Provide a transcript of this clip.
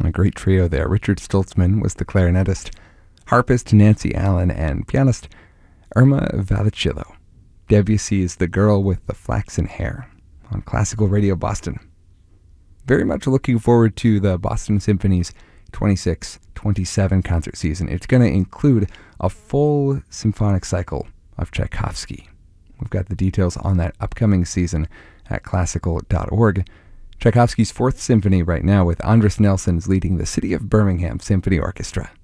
A great trio there. Richard Stoltzman was the clarinetist, harpist Nancy Allen, and pianist Irma Vallicillo. Debussy's The Girl with the Flaxen Hair on Classical Radio Boston. Very much looking forward to the Boston Symphony's 26-27 concert season. It's going to include a full symphonic cycle of Tchaikovsky. We've got the details on that upcoming season at classical.org. Tchaikovsky's Fourth Symphony right now with Andris Nelsons leading the City of Birmingham Symphony Orchestra.